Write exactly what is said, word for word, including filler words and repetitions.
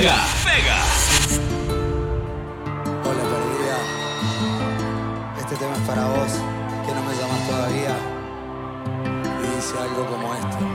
Pega, pega. Hola perdida, este tema es para vos, que no me llamas todavía, y dice algo como esto.